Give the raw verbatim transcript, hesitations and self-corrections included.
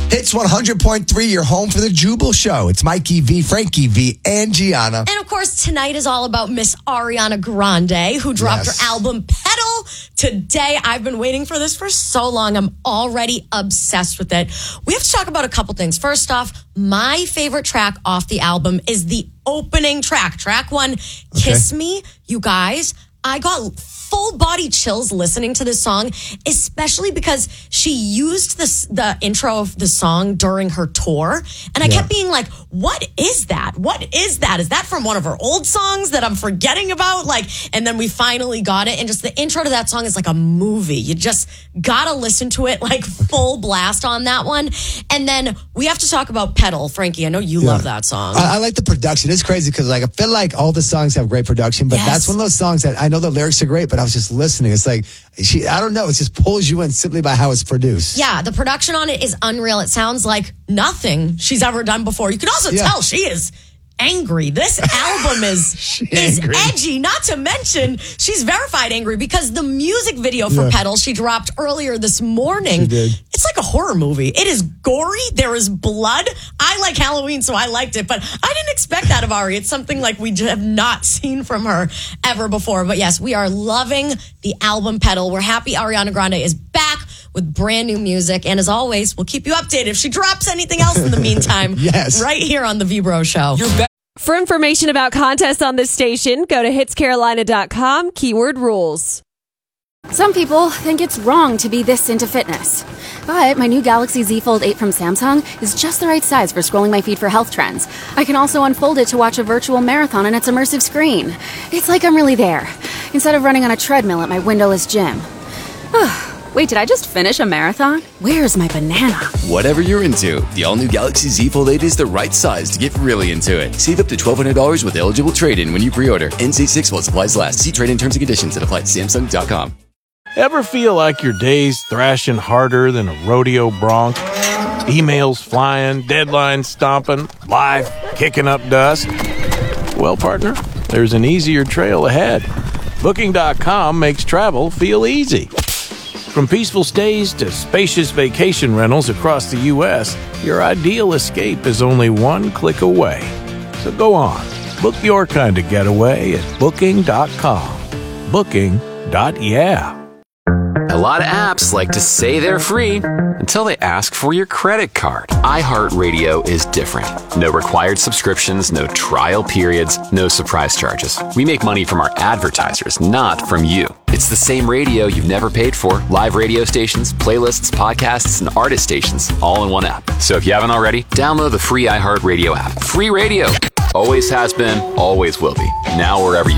Hits one hundred point three, your home for the Jubal Show. It's Mikey V, Frankie V, and Gianna. And of course, tonight is all about Miss Ariana Grande, who dropped Yes. her album Pedal today. I've been waiting for this for so long. I'm already obsessed with it. We have to talk about a couple things. First off, my favorite track off the album is the opening track. Track one, Kiss Me. You guys, I got full body chills listening to this song, especially because she used this, the intro of the song during her tour. And I Yeah. kept being like, what is that? What is that? Is that from one of her old songs that I'm forgetting about? Like, and then we finally got it. And just the intro to that song is like a movie. You just gotta listen to it like full blast on that one. And then we have to talk about Pedal. Frankie, I know you Yeah. love that song. I, I like the production. It's crazy because like I feel like all the songs have great production, but Yes. that's one of those songs that I know the lyrics are great, but I was just listening. It's like she, I don't know, it just pulls you in simply by how it's produced. Yeah, the production on it is unreal. It sounds like nothing she's ever done before. You can also Yeah. tell she is angry. This album is is angry. edgy. Not to mention, she's verified angry because the music video for Yeah. Pedal she dropped earlier this morning. She did. It's like a horror movie. It is gory. There is blood. I like Halloween, so I liked it, but I didn't expect that of Ari. It's something like we have not seen from her ever before. But yes, we are loving the album Pedal. We're happy Ariana Grande is back with brand new music. And as always, we'll keep you updated if she drops anything else in the meantime. Yes. Right here on The V-Bro Show. For information about contests on this station, go to hits carolina dot com, keyword rules. Some people think it's wrong to be this into fitness. But my new Galaxy Z Fold eight from Samsung is just the right size for scrolling my feed for health trends. I can also unfold it to watch a virtual marathon on its immersive screen. It's like I'm really there, instead of running on a treadmill at my windowless gym. Wait, did I just finish a marathon? Where's my banana? Whatever you're into, the all-new Galaxy Z Fold eight is the right size to get really into it. Save up to twelve hundred dollars with eligible trade-in when you pre-order. N C six while supplies last. See trade-in terms and conditions and apply at samsung dot com. Ever feel like your day's thrashing harder than a rodeo bronc? Emails flying, deadlines stomping, life kicking up dust? Well, partner, there's an easier trail ahead. Booking dot com makes travel feel easy. From peaceful stays to spacious vacation rentals across the U S, your ideal escape is only one click away. So go on, book your kind of getaway at booking dot com. Booking. Yeah. A lot of apps like to say they're free until they ask for your credit card. iHeartRadio is different. No required subscriptions, no trial periods, no surprise charges. We make money from our advertisers, not from you. It's the same radio you've never paid for. Live radio stations, playlists, podcasts, and artist stations, all in one app. So if you haven't already, download the free iHeartRadio app. Free radio. Always has been, always will be. Now wherever you